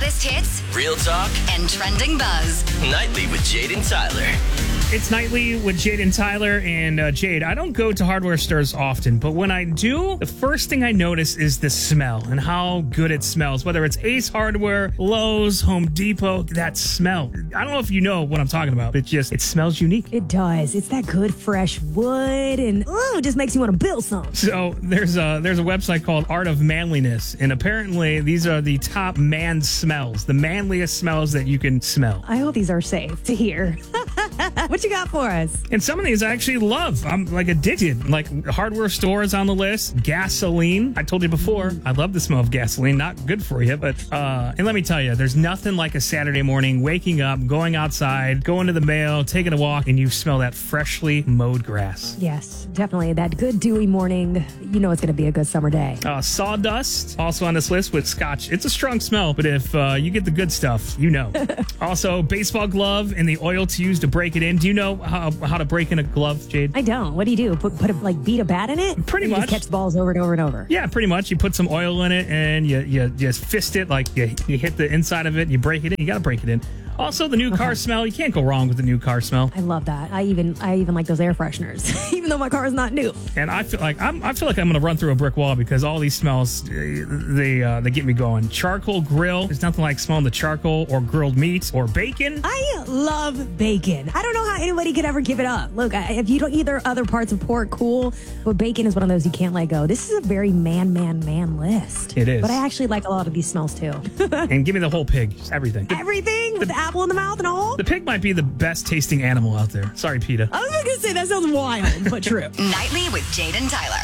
hottest hits, real talk, and trending buzz. Nightly with Jade and Tyler. It's Nightly with Jade and Tyler. And Jade, I don't go to hardware stores often, but when I do, the first thing I notice is the smell and how good it smells. Whether it's Ace Hardware, Lowe's, Home Depot, that smell. I don't know if you know what I'm talking about. It smells unique. It does. It's that good fresh wood, and it just makes you want to build something. So there's a website called Art of Manliness, and apparently these are the top man smells, the manliest smells that you can smell. I hope these are safe to hear. What you got for us? And some of these I actually love. I'm like addicted. Like hardware stores on the list. Gasoline. I told you before, I love the smell of gasoline. Not good for you, but and let me tell you, there's nothing like a Saturday morning waking up, going outside, going to the mail, taking a walk, and you smell that freshly mowed grass. Yes, definitely. That good dewy morning. You know it's going to be a good summer day. Sawdust, also on this list with Scotch. It's a strong smell, but if you get the good stuff, you know. Also, baseball glove and the oil to use to break it in. Do you know how to break in a glove, Jade? I don't. What do you do? Beat a bat in it? Pretty much. Just catch the balls over and over and over. Yeah, pretty much. You put some oil in it and you just fist it, like you hit the inside of it and you break it in. You got to break it in. Also, the new car smell. You can't go wrong with the new car smell. I love that. I even like those air fresheners, even though my car is not new. And I feel like I'm going to run through a brick wall because all these smells they get me going. Charcoal grill. There's nothing like smelling the charcoal or grilled meat or bacon. I love bacon. I don't know how anybody could ever give it up. Look, if you don't eat other parts of pork, cool, but bacon is one of those you can't let go. This is a very man list. It is. But I actually like a lot of these smells too. And give me the whole pig. Just everything. Everything? With the apple in the mouth and all? The pig might be the best tasting animal out there. Sorry, PETA. I was going to say, that sounds wild, but true. Nightly with Jade and Tyler.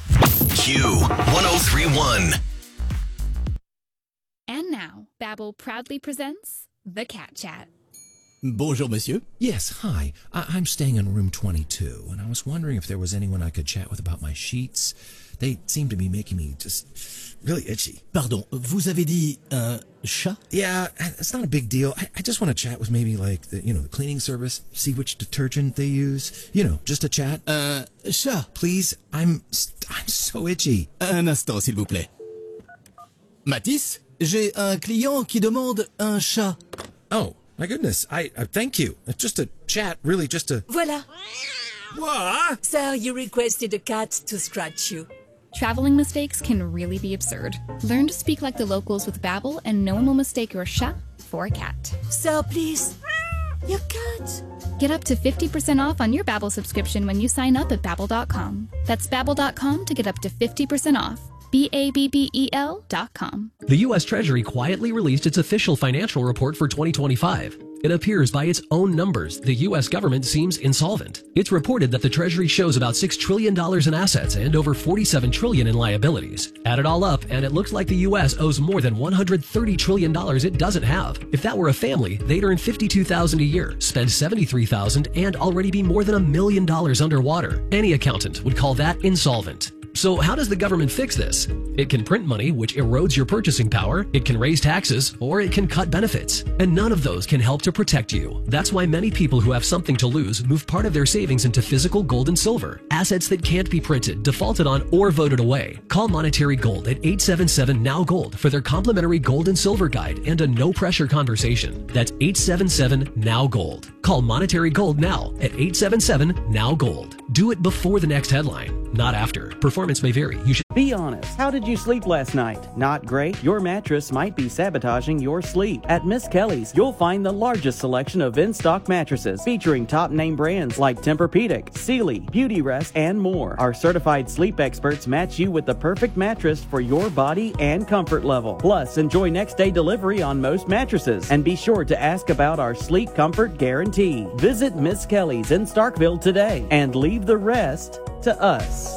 Q1031. And now, Babbel proudly presents The Cat Chat. Bonjour, monsieur. Yes, hi. I'm staying in room 22, and I was wondering if there was anyone I could chat with about my sheets. They seem to be making me just really itchy. Pardon, vous avez dit un chat? Yeah, it's not a big deal. I just want to chat with maybe like the cleaning service, see which detergent they use. Just a chat. Chat. Please, I'm so itchy. Un instant, s'il vous plaît. Matisse, j'ai un client qui demande un chat. Oh, my goodness. I thank you. Just a chat, really, just a... Voilà. What? Sir, you requested a cat to scratch you. Traveling mistakes can really be absurd. Learn to speak like the locals with Babbel, and no one will mistake your chat for a cat. Sir, please. Your cat. Get up to 50% off on your Babbel subscription when you sign up at Babbel.com. That's Babbel.com to get up to 50% off. Babbel.com. The U.S. Treasury quietly released its official financial report for 2025. It appears by its own numbers, the U.S. government seems insolvent. It's reported that the Treasury shows about $6 trillion in assets and over $47 trillion in liabilities. Add it all up, and it looks like the U.S. owes more than $130 trillion it doesn't have. If that were a family, they'd earn $52,000 a year, spend $73,000, and already be more than $1 million underwater. Any accountant would call that insolvent. So how does the government fix this? It can print money, which erodes your purchasing power, it can raise taxes, or it can cut benefits. And none of those can help to protect you. That's why many people who have something to lose move part of their savings into physical gold and silver, assets that can't be printed, defaulted on, or voted away. Call Monetary Gold at 877-NOW-GOLD for their complimentary gold and silver guide and a no-pressure conversation. That's 877-NOW-GOLD. Call Monetary Gold now at 877-NOW-GOLD. Do it before the next headline, not after. Performance may vary. You should be honest. How did you sleep last night? Not great? Your mattress might be sabotaging your sleep. At Miss Kelly's, you'll find the largest selection of in-stock mattresses featuring top-name brands like Tempur-Pedic, Sealy, Beautyrest, and more. Our certified sleep experts match you with the perfect mattress for your body and comfort level. Plus, enjoy next-day delivery on most mattresses. And be sure to ask about our Sleep Comfort Guarantee. Visit Miss Kelly's in Starkville today and leave the rest to us.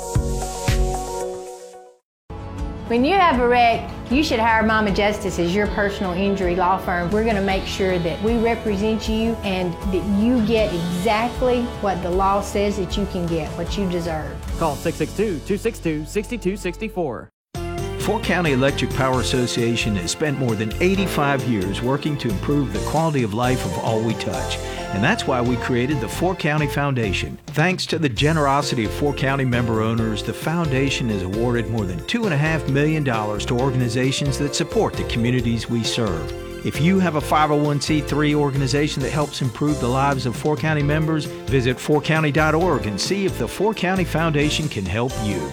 When you have a wreck, you should hire Mama Justice as your personal injury law firm. We're going to make sure that we represent you and that you get exactly what the law says that you can get, what you deserve. Call 662-262-6264. Fork County Electric Power Association has spent more than 85 years working to improve the quality of life of all we touch. And that's why we created the Fork County Foundation. Thanks to the generosity of Fork County member owners, the foundation has awarded more than $2.5 million to organizations that support the communities we serve. If you have a 501c3 organization that helps improve the lives of 4 County members, visit 4county.org and see if the 4 County Foundation can help you.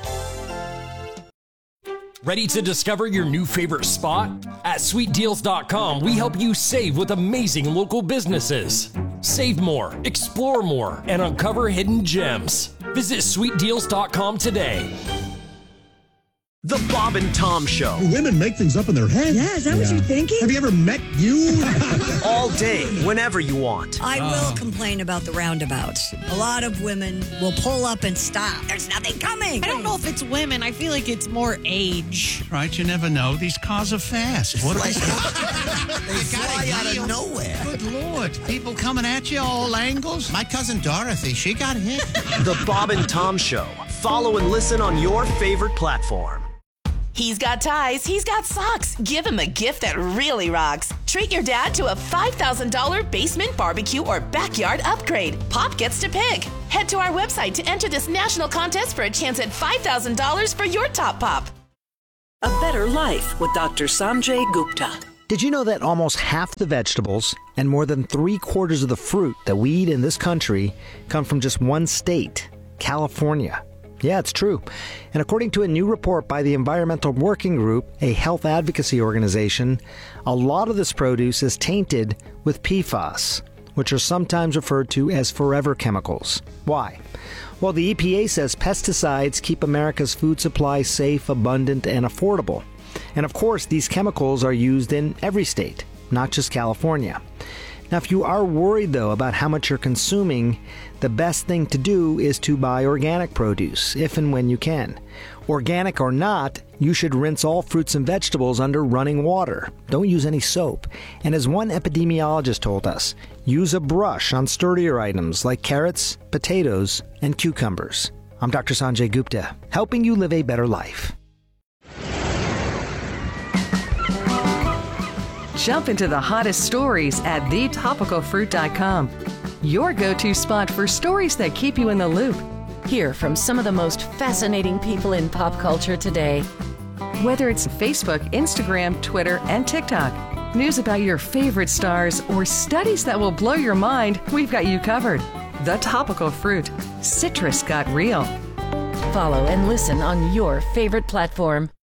Ready to discover your new favorite spot? At sweetdeals.com, we help you save with amazing local businesses. Save more, explore more, and uncover hidden gems. Visit sweetdeals.com today. The Bob and Tom Show. Women make things up in their head. Yeah, is that what you're thinking? Have you ever met you? All day, whenever you want. I will complain about the roundabouts. A lot of women will pull up and stop. There's nothing coming. I don't know if it's women. I feel like it's more age. Right, you never know. These cars are fast. What They fly out of nowhere. Good Lord. People coming at you all angles. My cousin Dorothy, she got hit. The Bob and Tom Show. Follow and listen on your favorite platform. He's got ties, he's got socks. Give him a gift that really rocks. Treat your dad to a $5,000 basement barbecue or backyard upgrade. Pop gets to pick. Head to our website to enter this national contest for a chance at $5,000 for your top pop. A better life with Dr. Sanjay Gupta. Did you know that almost half the vegetables and more than 3/4 of the fruit that we eat in this country come from just one state, California? Yeah, it's true. And according to a new report by the Environmental Working Group, a health advocacy organization, a lot of this produce is tainted with PFAS, which are sometimes referred to as forever chemicals. Why? Well, the EPA says pesticides keep America's food supply safe, abundant, and affordable. And of course, these chemicals are used in every state, not just California. Now, if you are worried, though, about how much you're consuming, the best thing to do is to buy organic produce, if and when you can. Organic or not, you should rinse all fruits and vegetables under running water. Don't use any soap. And as one epidemiologist told us, use a brush on sturdier items like carrots, potatoes, and cucumbers. I'm Dr. Sanjay Gupta, helping you live a better life. Jump into the hottest stories at thetopicalfruit.com. Your go-to spot for stories that keep you in the loop. Hear from some of the most fascinating people in pop culture today. Whether it's Facebook, Instagram, Twitter, and TikTok, news about your favorite stars, or studies that will blow your mind, we've got you covered. The Topical Fruit. Citrus got real. Follow and listen on your favorite platform.